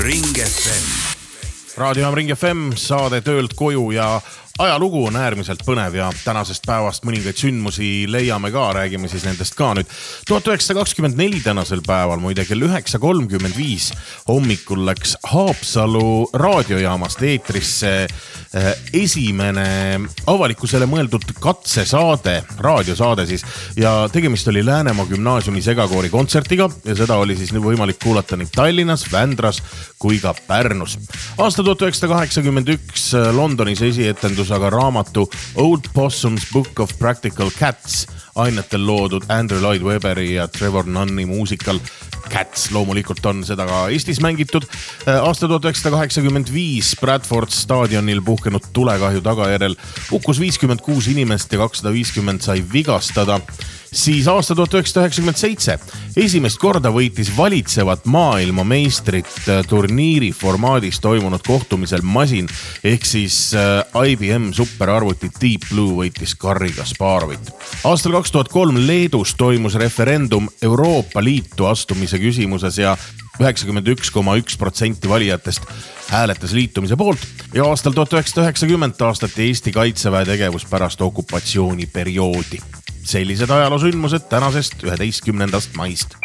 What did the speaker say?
Ring FM. Raadiojaam Ring FM, saade töölt koju ja ajalugu on äärmiselt põnev ja tänasest päevast mõningaid sündmusi leiame ka, räägime siis nendest ka nüüd. 1924 tänasel päeval, muide kell 9.35 hommikul läks Haapsalu raadiojaamast eetrisse esimene avalikkusele mõeldud katsesaade, raadiosaade siis, ja tegemist oli Läänemaa gümnaasiumi segakoori kontsertiga ja seda oli siis võimalik kuulata nii Tallinnas, Vändras kui ka Pärnus. Aasta 1981 Londonis esietendus aga raamatu Old Possum's Book of Practical Cats ainetel loodud Andrew Lloyd Webberi ja Trevor Nunni muusikal Cats. Loomulikult on seda ka Eestis mängitud. Aasta 1985 Bradford staadionil puhkenud tulekahju tagajärjel hukkus 56 inimest ja 250 sai vigastada. Siis aasta 1997 esimest korda võitis valitsevat maailma meistrit turniiri formaadis toimunud kohtumisel masin ehk siis IBM superarvuti Deep Blue võitis Garry Kasparovit. Aastal 2003 Leedus toimus referendum Euroopa Liitu astumise küsimuses ja 91,1% valijatest hääletas liitumise poolt ja aastal 1990 aastati Eesti Kaitseväe tegevus pärast okupatsiooniperioodi. Sellised ajaloosündmused tänasest 11. maist.